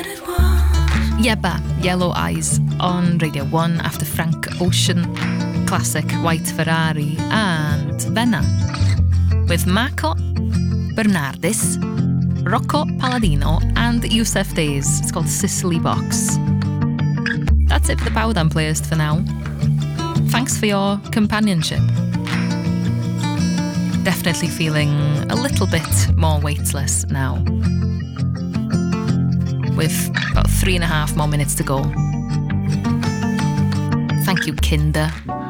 Yeba, Yellow Eyes on Radio 1 after Frank Ocean, classic White Ferrari and Venna with Marco Bernardis, Rocco Palladino and Youssef Days. It's called Sicily Box. That's it for the Power Down playlist for now. Thanks for your companionship. Definitely feeling a little bit more weightless now, with about 3.5 more minutes to go. Thank you, Kinder.